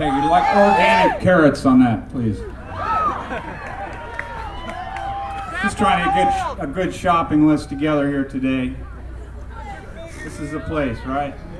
integrity. Like organic carrots on that, please. Just trying to get a good shopping list together here today. This is the place, right?